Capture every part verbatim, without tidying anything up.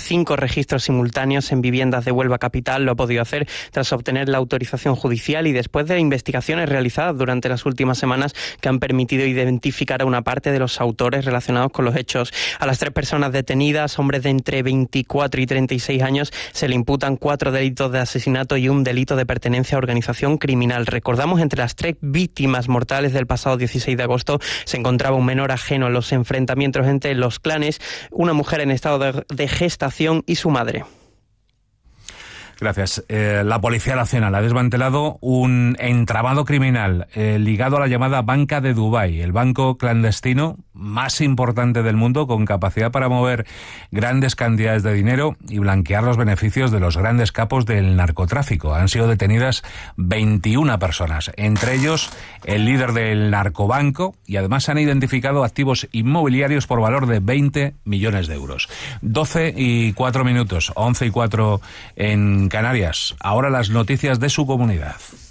cinco registros simultáneos en viviendas de Huelva capital. Lo ha podido hacer tras obtener la autorización judicial y después de investigaciones realizadas durante las últimas semanas que han permitido identificar a una parte de los autores relacionados con los hechos. A las tres personas detenidas, hombres de entre veinticuatro y treinta y seis años, se le imputan cuatro delitos de asesinato y un delito de pertenencia a organización criminal. Recordamos, entre las tres víctimas mortales del pasado dieciséis de agosto se encontraba un menor ajeno a los enfrentamientos entre los clanes, una mujer en estado de, de gestación y su madre. Gracias. Eh, la Policía Nacional ha desmantelado un entramado criminal eh, ligado a la llamada Banca de Dubái, el banco clandestino más importante del mundo, con capacidad para mover grandes cantidades de dinero y blanquear los beneficios de los grandes capos del narcotráfico. Han sido detenidas veintiuna personas, entre ellos el líder del narcobanco, y además se han identificado activos inmobiliarios por valor de veinte millones de euros. doce y cuatro minutos, once y cuatro en Canarias. Ahora las noticias de su comunidad.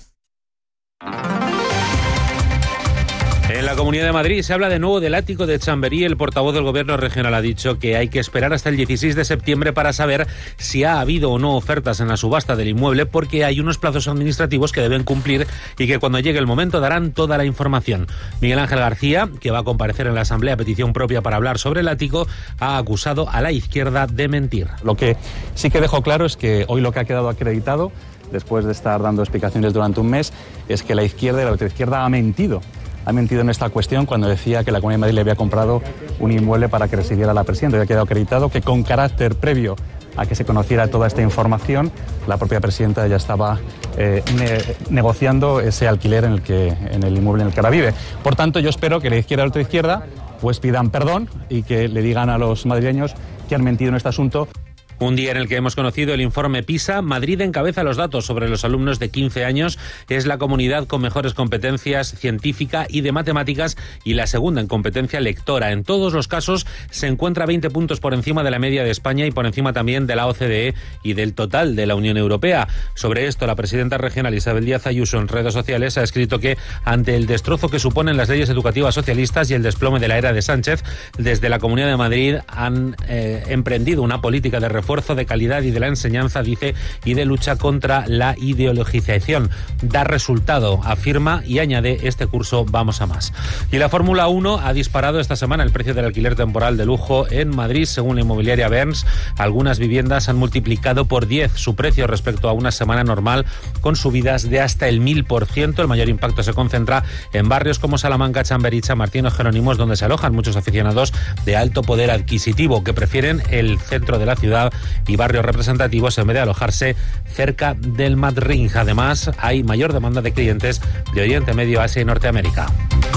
En la Comunidad de Madrid se habla de nuevo del ático de Chamberí. El portavoz del Gobierno regional ha dicho que hay que esperar hasta el dieciséis de septiembre para saber si ha habido o no ofertas en la subasta del inmueble, porque hay unos plazos administrativos que deben cumplir y que cuando llegue el momento darán toda la información. Miguel Ángel García, que va a comparecer en la Asamblea a petición propia para hablar sobre el ático, ha acusado a la izquierda de mentir. Lo que sí que dejo claro es que hoy lo que ha quedado acreditado, después de estar dando explicaciones durante un mes, es que la izquierda y la ultraizquierda ha mentido. Ha mentido en esta cuestión cuando decía que la Comunidad de Madrid le había comprado un inmueble para que residiera la presidenta. Y ha quedado acreditado que con carácter previo a que se conociera toda esta información, la propia presidenta ya estaba eh, ne negociando ese alquiler en el, que, en el inmueble en el que ahora vive. Por tanto, yo espero que la izquierda y la ultraizquierda pues pidan perdón y que le digan a los madrileños que han mentido en este asunto. Un día en el que hemos conocido el informe PISA. Madrid encabeza los datos sobre los alumnos de quince años. Es la comunidad con mejores competencias científica y de matemáticas y la segunda en competencia lectora. En todos los casos se encuentra veinte puntos por encima de la media de España y por encima también de la O C D E y del total de la Unión Europea. Sobre esto, la presidenta regional Isabel Díaz Ayuso en redes sociales ha escrito que ante el destrozo que suponen las leyes educativas socialistas y el desplome de la era de Sánchez, desde la Comunidad de Madrid han eh, emprendido una política de reforma esfuerzo de calidad y de la enseñanza, dice, y de lucha contra la ideologización. Da resultado, afirma, y añade, este curso vamos a más. Y la Fórmula uno ha disparado esta semana el precio del alquiler temporal de lujo en Madrid. Según la inmobiliaria Berns, algunas viviendas han multiplicado por diez su precio respecto a una semana normal, con subidas de hasta el mil por ciento. El mayor impacto se concentra en barrios como Salamanca, Chamberí, Chamartín o Jerónimos, donde se alojan muchos aficionados de alto poder adquisitivo que prefieren el centro de la ciudad y barrios representativos en vez de alojarse cerca del Madrid. Además, hay mayor demanda de clientes de Oriente Medio, Asia y Norteamérica.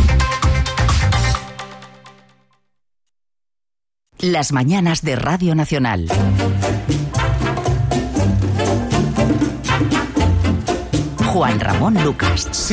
Las mañanas de Radio Nacional. Juan Ramón Lucas.